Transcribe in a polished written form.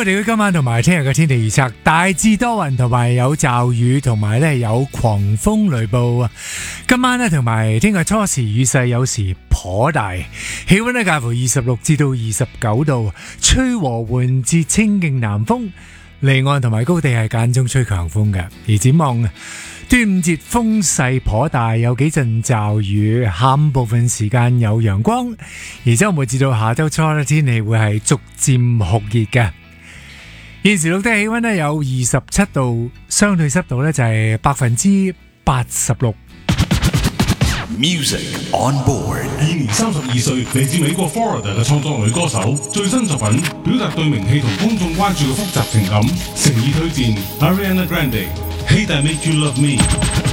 我哋今晚同埋聽日嘅天氣預測，大致多雲同埋有驟雨，同埋咧有狂風雷暴啊！今晚咧同埋聽日初時雨勢有時頗大，氣溫咧介乎26至到29度，吹和緩至清勁南風，離岸同埋高地係間中吹強風嘅。而展望端午節風勢頗大，有幾陣驟雨，下午部分時間有陽光，而周末至到下周初咧天氣會係逐漸酷熱嘅。現時錄得氣溫咧有27度，相對濕度咧就係86%。 Music on board。 現年32歲，嚟自美國 Florida 嘅創作女歌手，最新作品表達對名氣同公眾關注嘅複雜情感，誠意推薦 Ariana Grande。Hate I Make You Love Me。